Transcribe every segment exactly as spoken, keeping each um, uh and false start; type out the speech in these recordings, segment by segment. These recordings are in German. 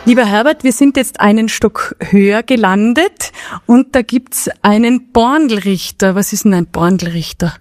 Lieber Herbert, wir sind jetzt einen Stock höher gelandet und da gibt's einen Bornlrichter. Was ist denn ein Bornlrichter?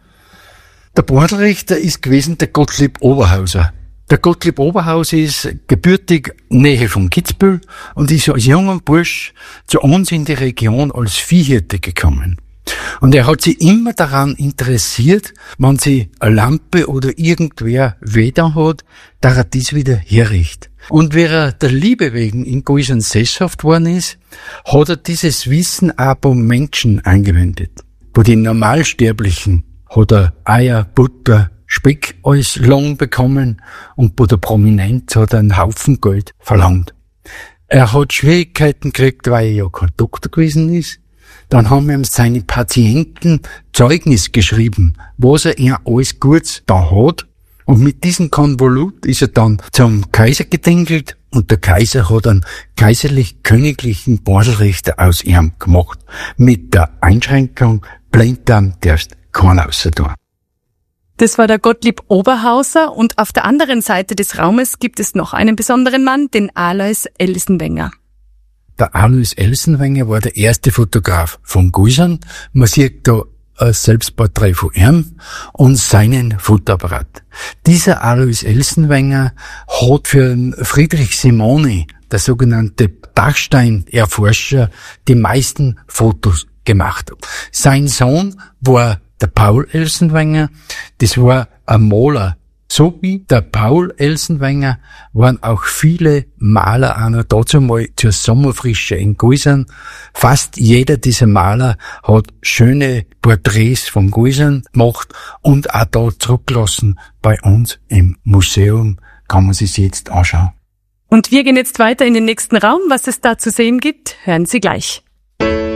Der Bornlrichter ist gewesen der Gottlieb Oberhauser. Der Gottlieb Oberhauser ist gebürtig Nähe von Kitzbühel und ist als junger Bursch zu uns in die Region als Viehhirte gekommen. Und er hat sich immer daran interessiert, wenn sie eine Lampe oder irgendwer weder hat, dass er dies wieder herrichtet. Und wie er der Liebe wegen in Guisern sesshaft worden ist, hat er dieses Wissen auch bei Menschen angewendet. Bei den Normalsterblichen hat er Eier, Butter, Speck als Lohn bekommen und bei der Prominenz hat er einen Haufen Geld verlangt. Er hat Schwierigkeiten gekriegt, weil er ja kein Doktor gewesen ist. Dann haben ihm seine Patienten Zeugnis geschrieben, was er ihm alles Gutes da hat. Und mit diesem Konvolut ist er dann zum Kaiser gedingelt und der Kaiser hat einen kaiserlich-königlichen Bornlrichter aus ihm gemacht. Mit der Einschränkung, blinddarm darfst keiner außer tun. Das war der Gottlieb Oberhauser und auf der anderen Seite des Raumes gibt es noch einen besonderen Mann, den Alois Elsenwenger. Der Alois Elsenwenger war der erste Fotograf von Guisern. Man sieht da ein Selbstporträt von ihm und seinen Fotoapparat. Dieser Alois Elsenwenger hat für Friedrich Simoni, der sogenannte Dachstein-Erforscher, die meisten Fotos gemacht. Sein Sohn war der Paul Elsenwenger, das war ein Maler. So wie der Paul Elsenwenger waren auch viele Maler auch noch dazu mal zur Sommerfrische in Guisern. Fast jeder dieser Maler hat schöne Porträts von Guisern gemacht und auch da zurückgelassen bei uns im Museum. Kann man sich jetzt anschauen. Und wir gehen jetzt weiter in den nächsten Raum. Was es da zu sehen gibt, hören Sie gleich.